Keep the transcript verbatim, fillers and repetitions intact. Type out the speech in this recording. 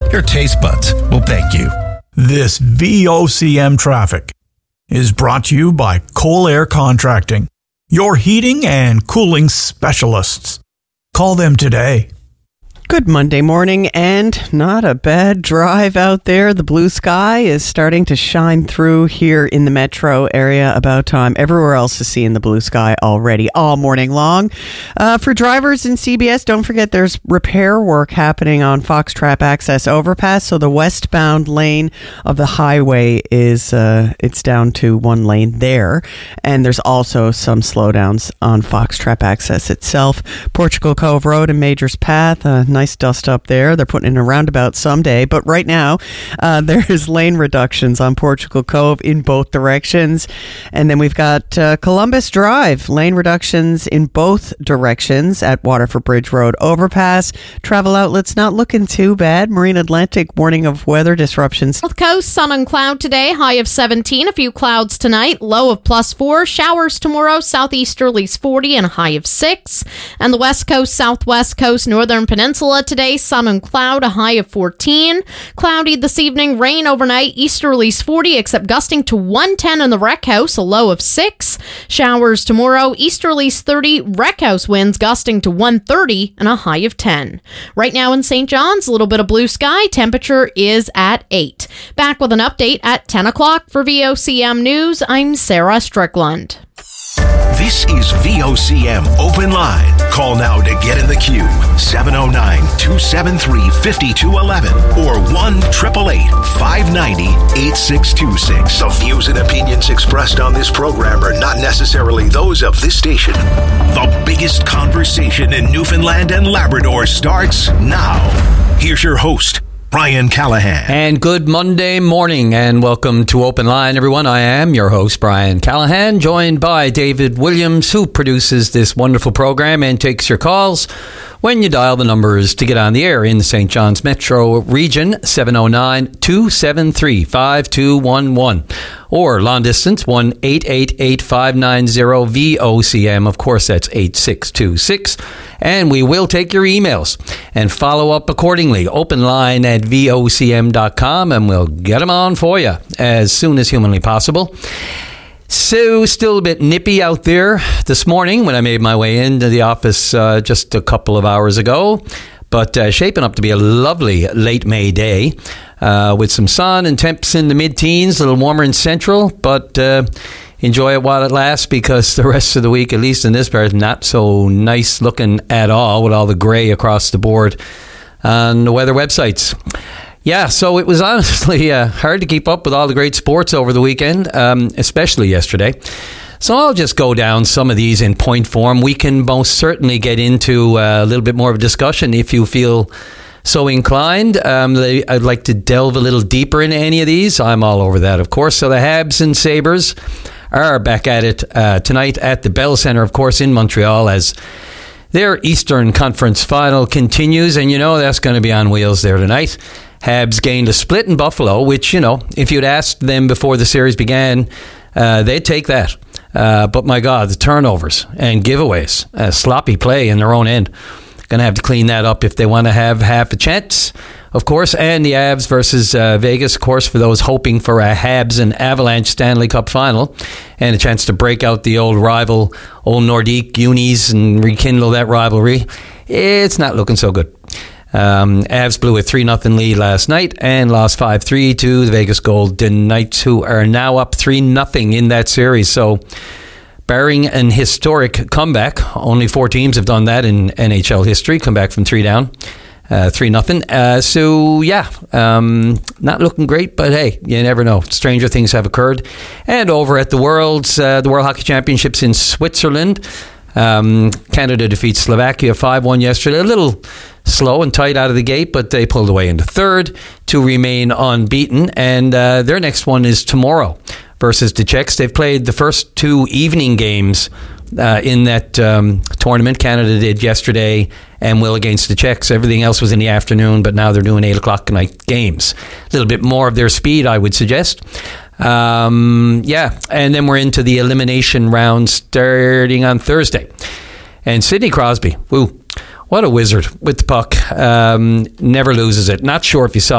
Your taste buds will thank you. This V O C M traffic is brought to you by Coal Air Contracting, your heating and cooling specialists. Call them today. Good Monday morning, and not a bad drive out there. The blue sky is starting to shine through here in the metro area. About time. Everywhere else is seeing the blue sky already all morning long. Uh, for drivers in C B S, don't forget there's repair work happening on Foxtrap Access Overpass. So the westbound lane of the highway is uh, it's down to one lane there, and there's also some slowdowns on Foxtrap Access itself. Portugal Cove Road and Majors Path. Uh, Nice dust up there. They're putting in a roundabout someday. But right now, uh, there is lane reductions on Portugal Cove in both directions. And then we've got uh, Columbus Drive, lane reductions in both directions at Waterford Bridge Road overpass. Travel outlets not looking too bad. Marine Atlantic warning of weather disruptions. South Coast, sun and cloud today, high of seventeen. A few clouds tonight, low of plus four. Showers tomorrow, southeasterlies forty and a high of six. And the West Coast, Southwest Coast, Northern Peninsula today, sun and cloud, a high of fourteen. Cloudy this evening, rain overnight, easterlies forty, except gusting to one ten in the Wreck House, a low of six. Showers tomorrow, easterlies thirty, Wreck House winds gusting to one thirty and a high of ten. Right now in Saint John's, a little bit of blue sky, temperature is at eight. Back with an update at ten o'clock for V O C M News. I'm Sarah Strickland. This is V O C M Open Line. Call now to get in the queue. seven oh nine, two seven three, five two one one or one eight eight eight, five nine zero, eight six two six. The views and opinions expressed on this program are not necessarily those of this station. The biggest conversation in Newfoundland and Labrador starts now. Here's your host, Brian Callahan. And good Monday morning and welcome to Open Line, everyone. I am your host, Brian Callahan, joined by David Williams, who produces this wonderful program and takes your calls when you dial the numbers to get on the air in the Saint John's Metro region, seven oh nine, two seven three, five two one one, or long distance, one eight eight eight, five nine zero, V O C M. Of course, that's eight six two six. And we will take your emails and follow up accordingly. Open line at V O C M dot com, and we'll get them on for you as soon as humanly possible. So, still a bit nippy out there this morning when I made my way into the office uh, just a couple of hours ago. But uh, shaping up to be a lovely late May day uh, with some sun and temps in the mid-teens, a little warmer in central, but uh, enjoy it while it lasts, because the rest of the week, at least in this part, is not so nice looking at all with all the grey across the board on the weather websites. Yeah, so it was honestly uh, hard to keep up with all the great sports over the weekend, um, especially yesterday. So I'll just go down some of these in point form. We can most certainly get into uh, a little bit more of a discussion if you feel so inclined. Um, I'd like to delve a little deeper into any of these. I'm all over that, of course. So the Habs and Sabres are back at it uh, tonight at the Bell Centre, of course, in Montreal, as their Eastern Conference final continues. And you know that's going to be on wheels there tonight. Habs gained a split in Buffalo, which, you know, if you'd asked them before the series began, uh, they'd take that. Uh, but my God, the turnovers and giveaways, uh, sloppy play in their own end. Going to have to clean that up if they want to have half a chance, of course. And the Avs versus uh, Vegas, of course, for those hoping for a Habs and Avalanche Stanley Cup final and a chance to break out the old rival, old Nordique unis, and rekindle that rivalry. It's not looking so good. Um, Avs blew a three nothing lead last night and lost five three to the Vegas Golden Knights, who are now up three nothing in that series. So, barring an historic comeback, only four teams have done that in N H L history, come back from three down, uh, three nothing. Uh, so, yeah, um, not looking great, but hey, you never know. Stranger things have occurred. And over at the World's, uh, the World Hockey Championships in Switzerland, um, Canada defeats Slovakia five one yesterday. A little slow and tight out of the gate, but they pulled away into third to remain unbeaten. And uh, their next one is tomorrow versus the Czechs. They've played the first two evening games uh, in that um, tournament. Canada did yesterday and will against the Czechs. Everything else was in the afternoon, but now they're doing eight o'clock night games. A little bit more of their speed, I would suggest. Um, yeah, and then we're into the elimination round starting on Thursday. And Sidney Crosby, woo, what a wizard with the puck. Um, never loses it. Not sure if you saw